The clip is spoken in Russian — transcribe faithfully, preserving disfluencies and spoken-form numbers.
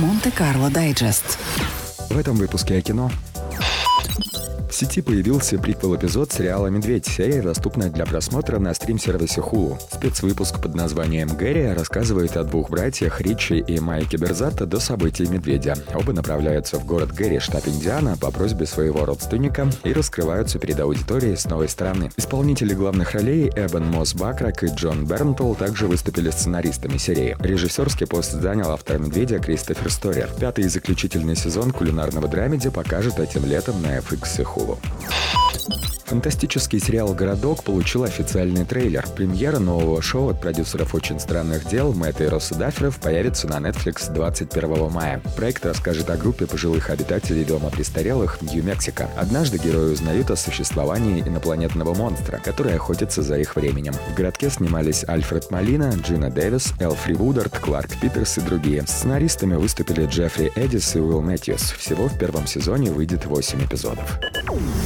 Монте-Карло Дайджест. В этом выпуске о кино. В сети появился приквел-эпизод сериала «Медведь». Серия доступна для просмотра на стрим-сервисе Hulu. Спецвыпуск под названием «Гэри» рассказывает о двух братьях Ричи и Майке Берзатто до событий «Медведя». Оба направляются в город Гэри, штат Индиана, по просьбе своего родственника и раскрываются перед аудиторией с новой стороны. Исполнители главных ролей Эбен Мосс-Бакрак и Джон Бернтл также выступили сценаристами серии. Режиссерский пост занял автор «Медведя» Кристофер Стойер. Пятый и заключительный сезон кулинарного драмеди покажет этим летом на эф икс и Hulu. Фантастический сериал «Городок» получил официальный трейлер. Премьера нового шоу от продюсеров «Очень странных дел» Мэтта и Росса Дафферов появится на Netflix двадцать первого мая. Проект расскажет о группе пожилых обитателей дома престарелых Нью-Мексико. Однажды герои узнают о существовании инопланетного монстра, который охотится за их временем. В городке снимались Альфред Молина, Джина Дэвис, Элфри Вудард, Кларк Питерс и другие. Сценаристами выступили Джеффри Эддис и Уилл Мэтьюс. Всего в первом сезоне выйдет восемь эпизодов.